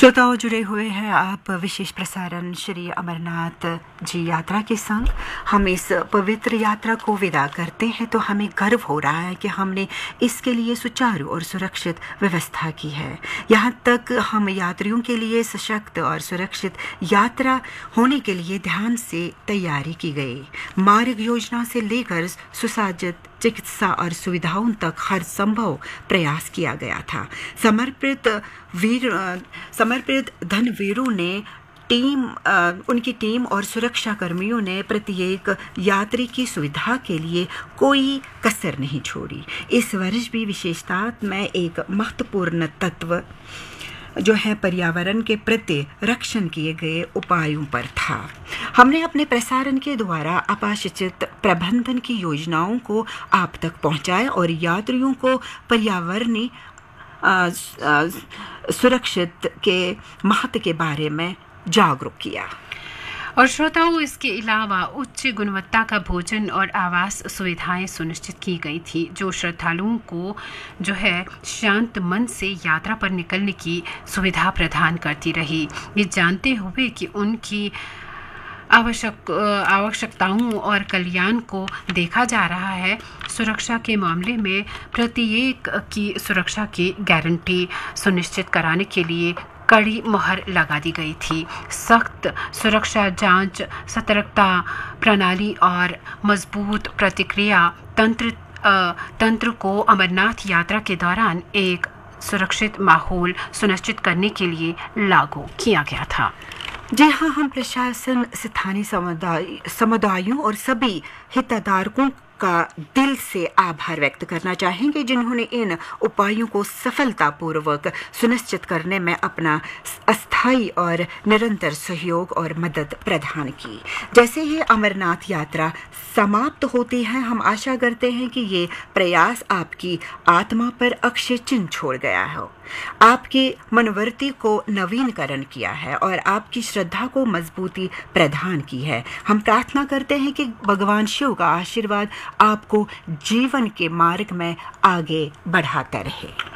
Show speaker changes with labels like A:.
A: श्रोताओं, जुड़े हुए हैं आप विशेष प्रसारण श्री अमरनाथ जी यात्रा के संग। हम इस पवित्र यात्रा को विदा करते हैं तो हमें गर्व हो रहा है कि हमने इसके लिए सुचारू और सुरक्षित व्यवस्था की है। यहाँ तक हम यात्रियों के लिए सशक्त और सुरक्षित यात्रा होने के लिए ध्यान से तैयारी की गई। मार्ग योजना से लेकर सुसज्जित चिकित्सा और सुविधाओं तक हर संभव प्रयास किया गया था। समर्पित धनवीरों ने उनकी टीम और सुरक्षा कर्मियों ने प्रत्येक यात्री की सुविधा के लिए कोई कसर नहीं छोड़ी। इस वर्ष भी विशेषता में एक महत्वपूर्ण तत्व जो है पर्यावरण के प्रति रक्षण किए गए उपायों पर था। हमने अपने प्रसारण के द्वारा आपाशित प्रबंधन की योजनाओं को आप तक पहुंचाया और यात्रियों को पर्यावरणीय सुरक्षित के महत्व के बारे में जागरूक किया।
B: और श्रोताओं, इसके अलावा उच्च गुणवत्ता का भोजन और आवास सुविधाएं सुनिश्चित की गई थी, जो श्रद्धालुओं को जो है शांत मन से यात्रा पर निकलने की सुविधा प्रदान करती रही। ये जानते हुए कि उनकी आवश्यकताओं और कल्याण को देखा जा रहा है, सुरक्षा के मामले में प्रत्येक की सुरक्षा की गारंटी सुनिश्चित कराने के लिए कड़ी मुहर लगा दी गई थी। सख्त सुरक्षा जांच, सतर्कता प्रणाली और मजबूत प्रतिक्रिया तंत्र को अमरनाथ यात्रा के दौरान एक सुरक्षित माहौल सुनिश्चित करने के लिए लागू किया गया था।
A: जी हाँ, हम प्रशासन, स्थानीय समुदायों और सभी हितधारकों का दिल से आभार व्यक्त करना चाहेंगे जिन्होंने इन उपायों को सफलतापूर्वक सुनिश्चित करने में अपना अस्थायी और निरंतर सहयोग और मदद प्रदान की। जैसे ही अमरनाथ यात्रा समाप्त होती है, हम आशा करते हैं कि ये प्रयास आपकी आत्मा पर अक्षय चिन्ह छोड़ गया हो, आपकी मनोवृत्ति को नवीनकरण किया है और आपकी श्रद्धा को मजबूती प्रदान की है। हम प्रार्थना करते हैं कि भगवान शिव का आशीर्वाद आपको जीवन के मार्ग में आगे बढ़ाता रहे।